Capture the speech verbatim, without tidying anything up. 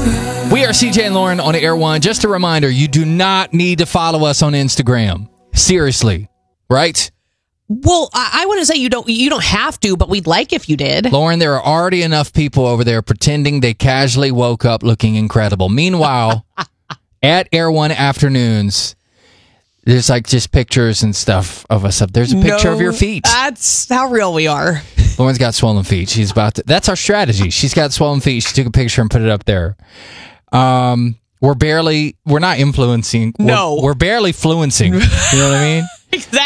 We are C J and Lauren on Air One. Just a reminder, you do not need to follow us on Instagram. Seriously, right? Well, I, I wouldn't say you don't you don't have to, but we'd like if you did. Lauren, there are already enough people over there pretending they casually woke up looking incredible. Meanwhile, at Air One Afternoons, there's like just pictures and stuff of us up. There's a picture No, of your feet. That's how real we are. Lauren's got swollen feet. She's about to. That's our strategy. She's got swollen feet. She took a picture and put it up there. Um, we're barely. We're not influencing. We're, No. we're barely fluencing. You know what I mean? Exactly.